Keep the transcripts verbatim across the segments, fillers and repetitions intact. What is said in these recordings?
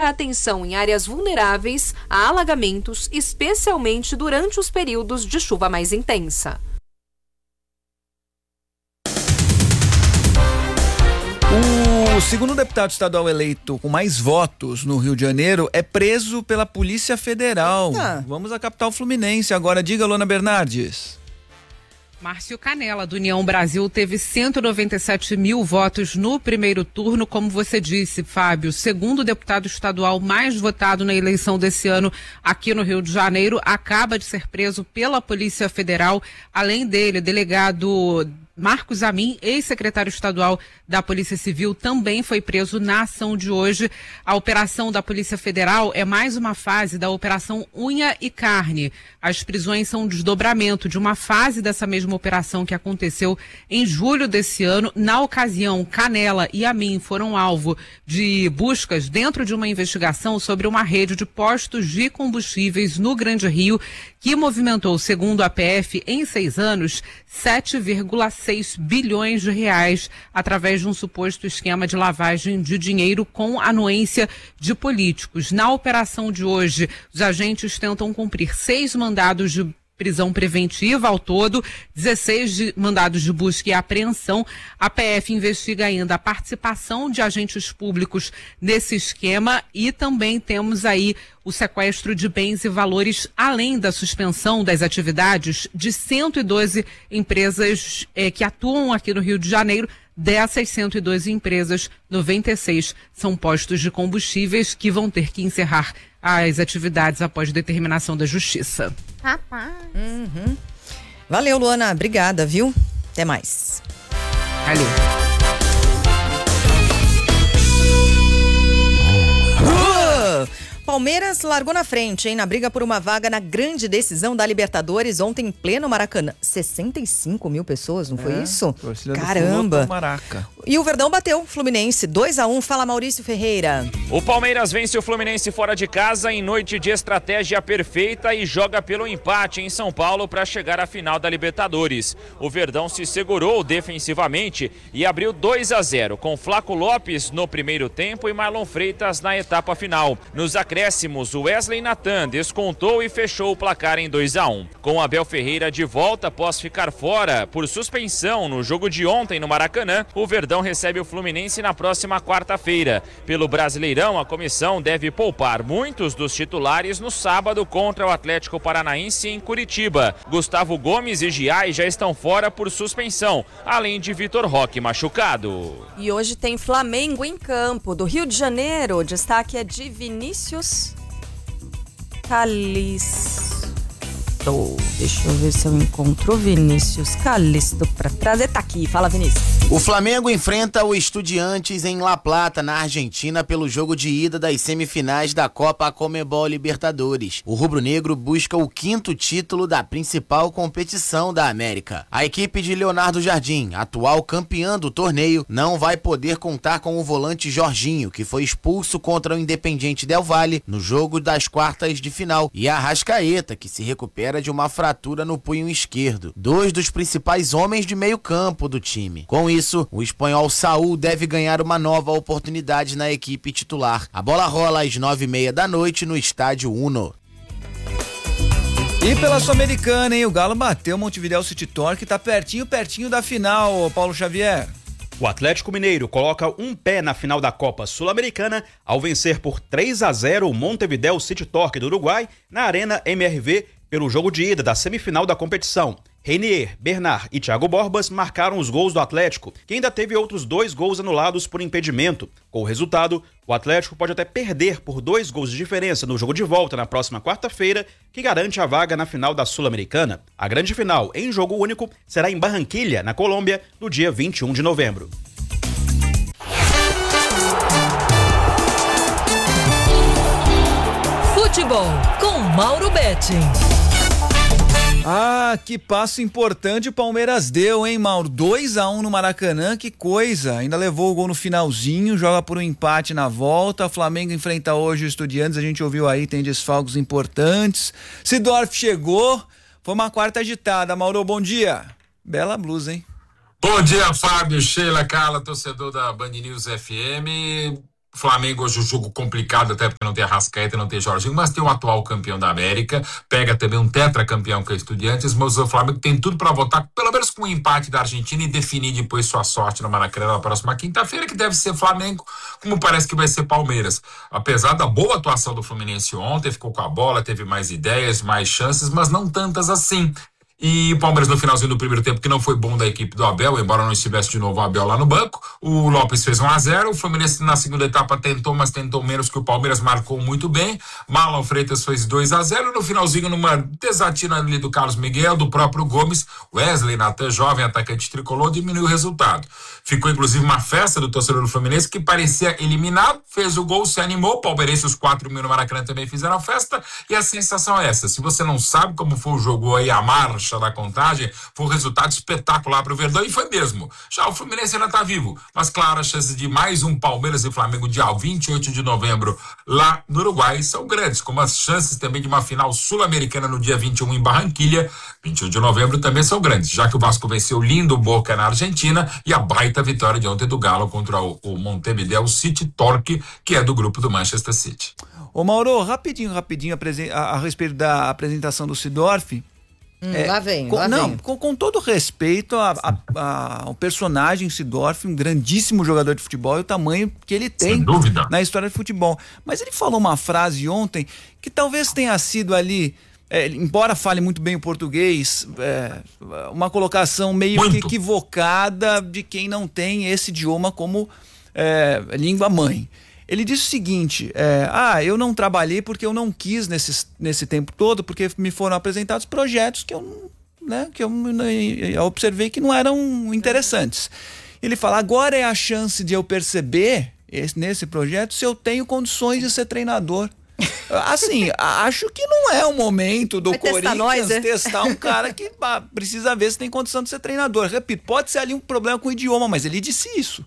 a atenção em áreas vulneráveis a alagamentos, especialmente durante os períodos de chuva mais intensa. O segundo deputado estadual eleito com mais votos no Rio de Janeiro é preso pela Polícia Federal. Eita. Vamos à capital fluminense agora. Diga, Luana Bernardes. Márcio Canela, do União Brasil, teve cento e noventa e sete mil votos no primeiro turno, como você disse, Fábio. Segundo deputado estadual mais votado na eleição desse ano aqui no Rio de Janeiro, acaba de ser preso pela Polícia Federal. Além dele, delegado Marcos Amin, ex-secretário estadual da Polícia Civil, também foi preso na ação de hoje. A operação da Polícia Federal é mais uma fase da Operação Unha e Carne. As prisões são um desdobramento de uma fase dessa mesma operação que aconteceu em julho desse ano. Na ocasião, Canela e Amin foram alvo de buscas dentro de uma investigação sobre uma rede de postos de combustíveis no Grande Rio, que movimentou, segundo a P F, em seis anos, sete vírgula seis bilhões de reais através de um suposto esquema de lavagem de dinheiro com anuência de políticos. Na operação de hoje, os agentes tentam cumprir seis mandados de prisão preventiva ao todo, dezesseis de mandados de busca e apreensão. A P F investiga ainda a participação de agentes públicos nesse esquema e também temos aí o sequestro de bens e valores, além da suspensão das atividades de cento e doze empresas eh, que atuam aqui no Rio de Janeiro. Dessas cento e doze empresas, noventa e seis são postos de combustíveis que vão ter que encerrar as atividades após determinação da Justiça. Rapaz. Uhum. Valeu, Luana. Obrigada, viu? Até mais. Valeu. Uh! Palmeiras largou na frente, hein? Na briga por uma vaga na grande decisão da Libertadores ontem em pleno Maracanã. sessenta e cinco mil pessoas, não foi é, isso? Caramba! Maraca. E o Verdão bateu o Fluminense dois a um. Fala, Maurício Ferreira. O Palmeiras vence o Fluminense fora de casa em noite de estratégia perfeita e joga pelo empate em São Paulo para chegar à final da Libertadores. O Verdão se segurou defensivamente e abriu dois a zero, com Flaco Lopes no primeiro tempo e Marlon Freitas na etapa final. Nos acréscimos, o Wesley Natan descontou e fechou o placar em dois a um. Com Abel Ferreira de volta após ficar fora por suspensão no jogo de ontem no Maracanã, o Verdão recebe o Fluminense na próxima quarta-feira. Pelo Brasileirão, a comissão deve poupar muitos dos titulares no sábado contra o Atlético Paranaense em Curitiba. Gustavo Gomes e Giai já estão fora por suspensão, além de Vitor Roque machucado. E hoje tem Flamengo em campo. Do Rio de Janeiro, o destaque é de Vinícius Calisto. Deixa eu ver se eu encontro o Vinícius Calisto pra trazer. Tá aqui, fala, Vinícius. O Flamengo enfrenta o Estudiantes em La Plata, na Argentina, pelo jogo de ida das semifinais da Copa Conmebol Libertadores. O rubro-negro busca o quinto título da principal competição da América. A equipe de Leonardo Jardim, atual campeã do torneio, não vai poder contar com o volante Jorginho, que foi expulso contra o Independiente Del Valle no jogo das quartas de final, e a Arrascaeta, que se recupera de uma fratura no punho esquerdo. Dois dos principais homens de meio campo do time. Com isso, o espanhol Saúl deve ganhar uma nova oportunidade na equipe titular. A bola rola às nove e meia da noite no estádio Uno. E pela Sul-Americana, hein? O Galo bateu o Montevidéu City Torque, tá pertinho, pertinho da final, Paulo Xavier. O Atlético Mineiro coloca um pé na final da Copa Sul-Americana ao vencer por três a zero o Montevidéu City Torque do Uruguai na Arena M R V pelo jogo de ida da semifinal da competição. Reinier, Bernard e Thiago Borbas marcaram os gols do Atlético, que ainda teve outros dois gols anulados por impedimento. Com o resultado, o Atlético pode até perder por dois gols de diferença no jogo de volta na próxima quarta-feira, que garante a vaga na final da Sul-Americana. A grande final, em jogo único, será em Barranquilha, na Colômbia, no dia vinte e um de novembro. Futebol com Mauro Betting. Ah, que passo importante o Palmeiras deu, hein, Mauro? dois a um no Maracanã, que coisa. Ainda levou o gol no finalzinho, joga por um empate na volta. O Flamengo enfrenta hoje o Estudiantes, a gente ouviu aí, tem desfalques importantes. Sidorf chegou, foi uma quarta agitada. Mauro, bom dia. Bela blusa, hein? Bom dia, Fábio, Sheila, Carla, torcedor da Band News F M. Flamengo hoje um jogo complicado, até porque não tem Arrascaeta, não tem Jorginho, mas tem o atual campeão da América, pega também um tetracampeão que é Estudiantes, mas o Flamengo tem tudo para voltar, pelo menos com um empate da Argentina e definir depois sua sorte no Maracanã na próxima quinta-feira, que deve ser Flamengo, como parece que vai ser Palmeiras. Apesar da boa atuação do Fluminense ontem, ficou com a bola, teve mais ideias, mais chances, mas não tantas assim. E o Palmeiras no finalzinho do primeiro tempo, que não foi bom da equipe do Abel, embora não estivesse de novo o Abel lá no banco. O Lopes fez um a zero, o Fluminense na segunda etapa tentou, mas tentou menos, que o Palmeiras marcou muito bem. Marlon Freitas fez dois a zero, no finalzinho numa desatina ali do Carlos Miguel, do próprio Gomes, Wesley Natan, jovem atacante tricolor, diminuiu o resultado. Ficou inclusive uma festa do torcedor do Fluminense, que parecia eliminado, fez o gol, se animou, o palmeirense, os quatro mil no Maracanã também fizeram a festa, e a sensação é essa: se você não sabe como foi o jogo aí, a marcha da contagem, foi um resultado espetacular para o Verdão, e foi mesmo. Já o Fluminense ainda está vivo, mas claro, as chances de mais um Palmeiras e Flamengo dia vinte e oito de novembro lá no Uruguai são grandes, como as chances também de uma final sul-americana no dia vinte e um em Barranquilha, vinte e um de novembro, também são grandes, já que o Vasco venceu lindo Boca na Argentina e a baita vitória de ontem do Galo contra o, o Montevideo City Torque, que é do grupo do Manchester City. Ô Mauro, rapidinho, rapidinho a, a, a respeito da apresentação do Seedorf. Hum, é, lá vem, com, lá não, vem. Com, com todo respeito a, a, a, ao personagem Seedorf, um grandíssimo jogador de futebol e o tamanho que ele tem na história de futebol. Mas ele falou uma frase ontem que talvez tenha sido ali, é, embora fale muito bem o português, é, uma colocação meio muito. que equivocada de quem não tem esse idioma como é, língua mãe. Ele disse o seguinte, é, ah, eu não trabalhei porque eu não quis nesse, nesse tempo todo, porque me foram apresentados projetos que eu, né, que eu, eu observei que não eram interessantes. Ele fala, agora é a chance de eu perceber esse, nesse projeto se eu tenho condições de ser treinador. Assim, acho que não é o momento do Vai Corinthians nós, é? testar um cara que bah, precisa ver se tem condição de ser treinador. Repito, pode ser ali um problema com o idioma, mas ele disse isso.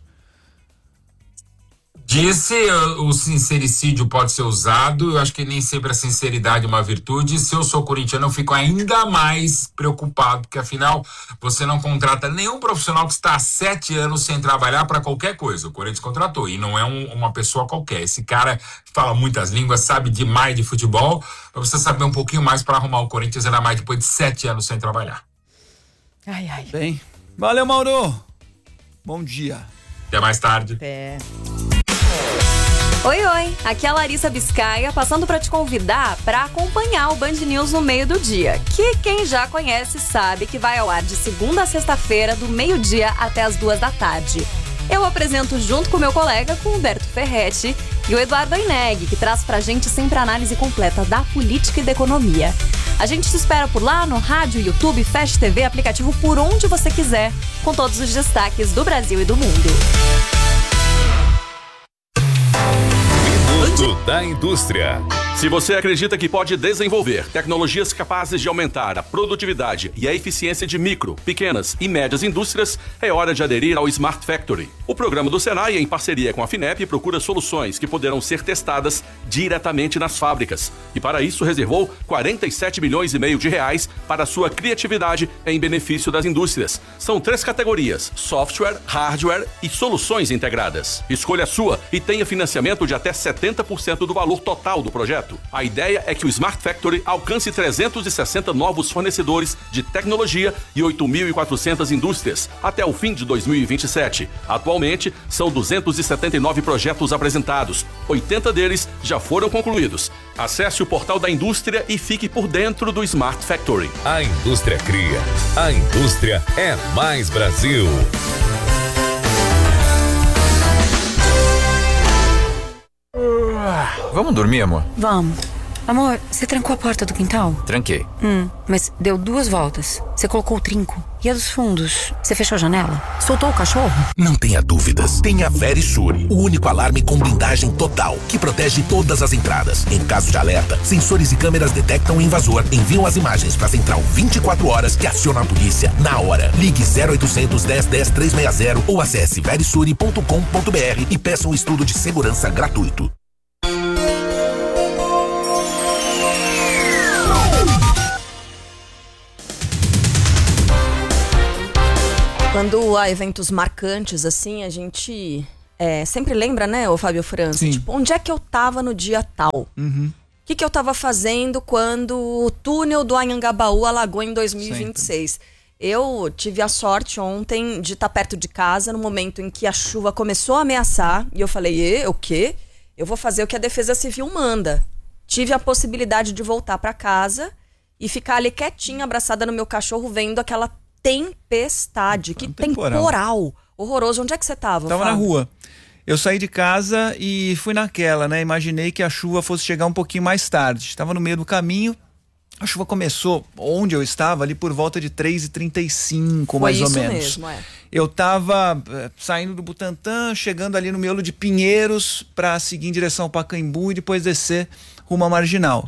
Disse, o sincericídio pode ser usado, eu acho que nem sempre a sinceridade é uma virtude. Se eu sou corintiano, eu fico ainda mais preocupado, porque afinal você não contrata nenhum profissional que está há sete anos sem trabalhar para qualquer coisa. O Corinthians contratou, e não é um, uma pessoa qualquer. Esse cara fala muitas línguas, sabe demais de futebol, mas você saber um pouquinho mais para arrumar o Corinthians, ainda mais depois de sete anos sem trabalhar. Ai, ai. Bem, valeu, Mauro. Bom dia. Até mais tarde. É. Oi, oi, aqui é a Larissa Biscaia, passando para te convidar para acompanhar o Band News no meio do dia, que quem já conhece sabe que vai ao ar de segunda a sexta-feira, do meio-dia até as duas da tarde. Eu apresento junto com meu colega, com o Humberto Ferretti, e o Eduardo Aineg, que traz pra gente sempre a análise completa da política e da economia. A gente te espera por lá no rádio, YouTube, Fast T V, aplicativo por onde você quiser, com todos os destaques do Brasil e do mundo. Da indústria. Se você acredita que pode desenvolver tecnologias capazes de aumentar a produtividade e a eficiência de micro, pequenas e médias indústrias, é hora de aderir ao Smart Factory. O programa do Senai, em parceria com a FINEP, procura soluções que poderão ser testadas diretamente nas fábricas. E para isso reservou quarenta e sete milhões e meio de reais para a sua criatividade em benefício das indústrias. São três categorias: software, hardware e soluções integradas. Escolha a sua e tenha financiamento de até setenta por cento do valor total do projeto. A ideia é que o Smart Factory alcance trezentos e sessenta novos fornecedores de tecnologia e oito mil e quatrocentas indústrias até o fim de dois mil e vinte e sete. Atualmente, são duzentos e setenta e nove projetos apresentados. oitenta deles já foram concluídos. Acesse o portal da indústria e fique por dentro do Smart Factory. A indústria cria. A indústria é mais Brasil. Vamos dormir, amor? Vamos. Amor, você trancou a porta do quintal? Tranquei. Hum, mas deu duas voltas. Você colocou o trinco. E a dos fundos? Você fechou a janela? Soltou o cachorro? Não tenha dúvidas. Tenha Verisure, o único alarme com blindagem total, que protege todas as entradas. Em caso de alerta, sensores e câmeras detectam o invasor, enviam as imagens para a central vinte e quatro horas, que aciona a polícia na hora. Ligue zero oitocentos, dez, dez, trezentos e sessenta ou acesse verisure ponto com ponto br e peça um estudo de segurança gratuito. Quando há eventos marcantes assim, a gente é, sempre lembra, né, o Fábio França? Sim. Tipo, onde é que eu tava no dia tal? Uhum. O que, que eu tava fazendo quando o túnel do Anhangabaú alagou em dois mil e vinte e seis? Sempre. Eu tive a sorte ontem de estar perto de casa no momento em que a chuva começou a ameaçar. E eu falei, e, o quê? Eu vou fazer o que a Defesa Civil manda. Tive a possibilidade de voltar para casa e ficar ali quietinha, abraçada no meu cachorro, vendo aquela tempestade. Que temporal. temporal. Horroroso. Onde é que você tava? Tava Fábio? na rua. Eu saí de casa e fui naquela, né? Imaginei que a chuva fosse chegar um pouquinho mais tarde. Estava no meio do caminho. A chuva começou onde eu estava ali por volta de três e trinta e cinco, mais ou menos. Mesmo, é. Eu estava eh, saindo do Butantã, chegando ali no miolo de Pinheiros para seguir em direção ao Pacaembu e depois descer rumo à Marginal.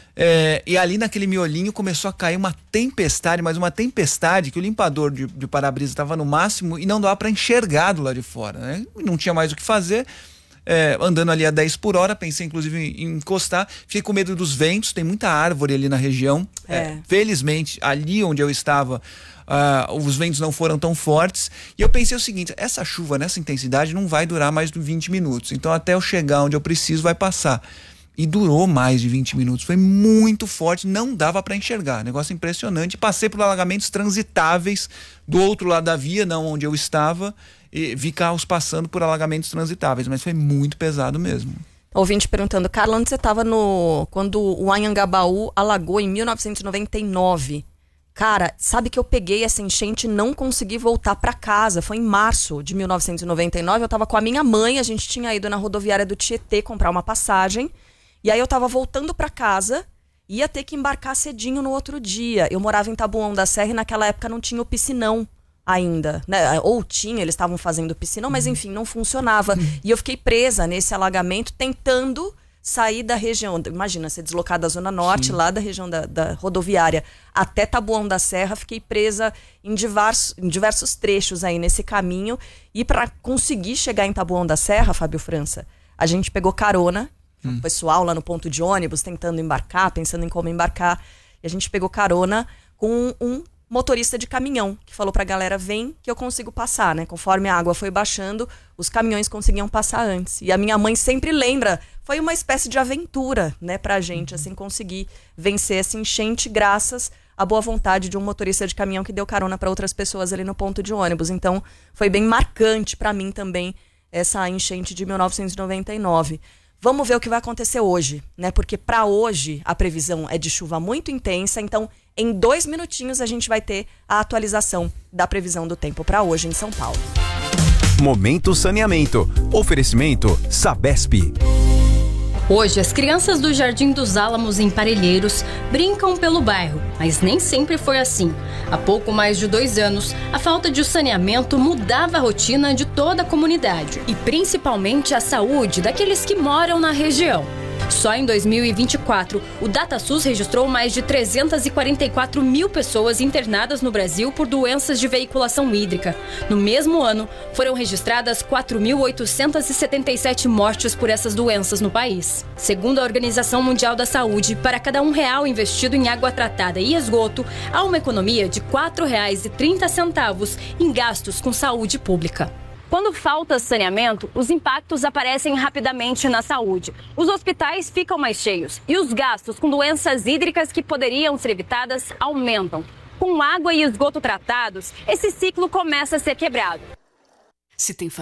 É, e ali naquele miolinho começou a cair uma tempestade, mas uma tempestade que o limpador de, de para-brisa estava no máximo e não dava para enxergar do lado de fora, né? Não tinha mais o que fazer. É, andando ali a dez por hora, pensei inclusive em, em encostar, fiquei com medo dos ventos, tem muita árvore ali na região. É. É, felizmente, ali onde eu estava, uh, os ventos não foram tão fortes, e eu pensei o seguinte, essa chuva nessa intensidade não vai durar mais de vinte minutos, então até eu chegar onde eu preciso vai passar. E durou mais de vinte minutos, foi muito forte, não dava para enxergar, negócio impressionante. Passei por alagamentos transitáveis do outro lado da via, não onde eu estava, e vi carros passando por alagamentos transitáveis, mas foi muito pesado mesmo. Ouvinte perguntando, Carla, onde você estava no quando o Anhangabaú alagou em mil novecentos e noventa e nove? Cara, sabe que eu peguei essa enchente e não consegui voltar para casa. Foi em março de mil novecentos e noventa e nove, eu estava com a minha mãe, a gente tinha ido na rodoviária do Tietê comprar uma passagem, e aí eu estava voltando para casa, ia ter que embarcar cedinho no outro dia. Eu morava em Taboão da Serra e naquela época não tinha o piscinão ainda, né? Ou tinha, eles estavam fazendo piscinão, mas enfim, não funcionava. E eu fiquei presa nesse alagamento, tentando sair da região. Imagina, ser deslocada da Zona Norte, Sim. lá da região da, da rodoviária, até Taboão da Serra, fiquei presa em diversos, em diversos trechos aí nesse caminho. E para conseguir chegar em Taboão da Serra, Fábio França, a gente pegou carona, hum. o pessoal lá no ponto de ônibus tentando embarcar, pensando em como embarcar, e a gente pegou carona com um motorista de caminhão, que falou pra galera, vem que eu consigo passar, né? Conforme a água foi baixando, os caminhões conseguiam passar antes. E a minha mãe sempre lembra, foi uma espécie de aventura, né, pra gente, assim, conseguir vencer essa enchente graças à boa vontade de um motorista de caminhão que deu carona para outras pessoas ali no ponto de ônibus. Então, foi bem marcante pra mim também essa enchente de mil novecentos e noventa e nove. Vamos ver o que vai acontecer hoje, né? Porque para hoje a previsão é de chuva muito intensa, então em dois minutinhos a gente vai ter a atualização da previsão do tempo para hoje em São Paulo. Momento Saneamento. Oferecimento Sabesp. Hoje, as crianças do Jardim dos Álamos, em Parelheiros, brincam pelo bairro, mas nem sempre foi assim. Há pouco mais de dois anos, a falta de saneamento mudava a rotina de toda a comunidade e principalmente a saúde daqueles que moram na região. Só em dois mil e vinte e quatro, o DataSUS registrou mais de trezentas e quarenta e quatro mil pessoas internadas no Brasil por doenças de veiculação hídrica. No mesmo ano, foram registradas quatro mil oitocentas e setenta e sete mortes por essas doenças no país. Segundo a Organização Mundial da Saúde, para cada um real investido em água tratada e esgoto, há uma economia de quatro reais e trinta centavos em gastos com saúde pública. Quando falta saneamento, os impactos aparecem rapidamente na saúde. Os hospitais ficam mais cheios e os gastos com doenças hídricas que poderiam ser evitadas aumentam. Com água e esgoto tratados, esse ciclo começa a ser quebrado. Se tem família